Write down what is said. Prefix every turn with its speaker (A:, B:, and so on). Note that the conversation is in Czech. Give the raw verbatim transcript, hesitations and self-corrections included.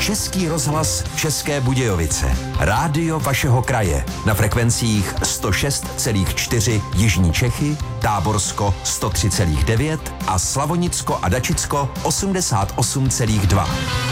A: Český rozhlas České Budějovice. Rádio vašeho kraje. Na frekvencích sto šest celá čtyři Jižní Čechy, Táborsko sto tři celá devět a Slavonicko a Dačicko osmdesát osm celá dva.